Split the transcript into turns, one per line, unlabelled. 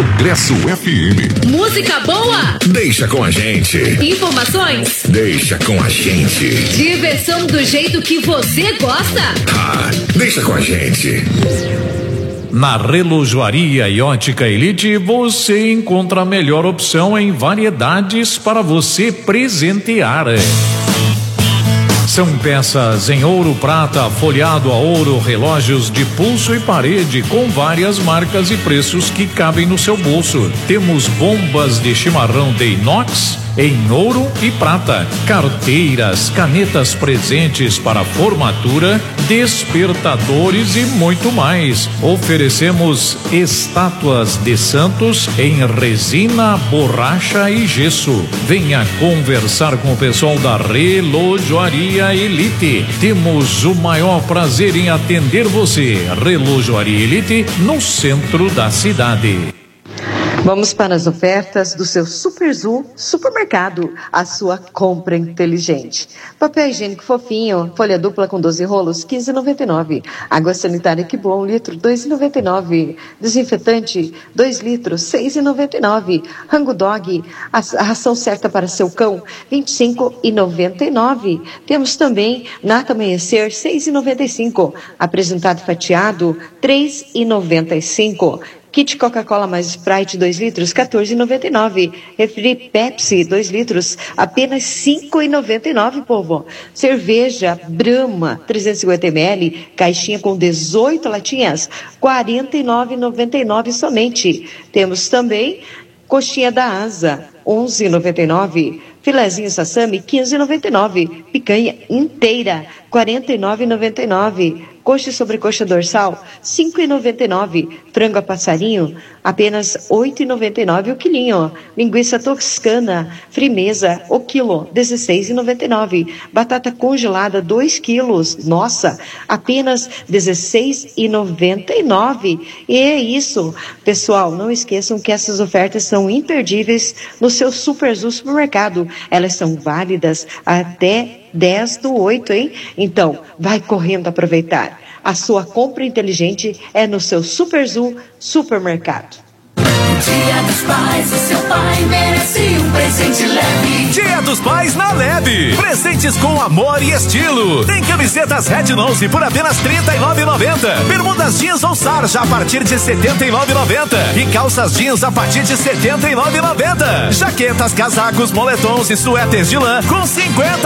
Progresso FM.
Música boa?
Deixa com a gente.
Informações?
Deixa com a gente.
Diversão do jeito que você gosta?
Ah, deixa com a gente.
Na Relojoaria e Ótica Elite você encontra a melhor opção em variedades para você presentear. São peças em ouro, prata, folheado a ouro, relógios de pulso e parede com várias marcas e preços que cabem no seu bolso. Temos bombas de chimarrão de inox em ouro e prata, carteiras, canetas presentes para formatura, despertadores e muito mais. Oferecemos estátuas de santos em resina, borracha e gesso. Venha conversar com o pessoal da Relojoaria Elite. Temos o maior prazer em atender você. Relojoaria Elite, no centro da cidade.
Vamos para as ofertas do seu Superzu Supermercado, a sua compra inteligente. Papel higiênico fofinho, folha dupla com 12 rolos, R$ 15,99. Água sanitária Que Bom, litro, R$ 2,99. Desinfetante, 2 litros, R$ 6,99. Rango Dog, a ração certa para seu cão, R$ 25,99. Temos também Nata Amanhecer, R$ 6,95. Apresentado fatiado, R$ 3,95. Kit Coca-Cola mais Sprite 2 litros, R$ 14,99. Refri Pepsi 2 litros, apenas R$ 5,99, povo. Cerveja Brahma 350 ml, caixinha com 18 latinhas, R$ 49,99 somente. Temos também coxinha da Asa, R$ 11,99. Filezinho Sassami, R$ 15,99. Picanha inteira, R$ 49,99. Coxa e sobrecoxa dorsal, R$ 5,99. Frango a passarinho, apenas R$ 8,99 o quilinho. Linguiça toscana, Frimeza, o quilo, R$ 16,99. Batata congelada, 2 quilos, nossa, apenas R$ 16,99. E é isso, pessoal, não esqueçam que essas ofertas são imperdíveis no seu Superzu Supermercado. Elas são válidas até 10/8, hein? Então, vai correndo aproveitar. A sua compra inteligente é no seu Superzu Supermercado.
Dia dos Pais, o seu pai merece um presente leve.
Dia dos Pais na Leve. Presentes com amor e estilo. Tem camisetas Red Nose por apenas R$ 39,90. Bermudas jeans ou sarja a partir de R$ 79,90. E calças jeans a partir de R$ 79,90. Jaquetas, casacos, moletons e suéteres de lã com 50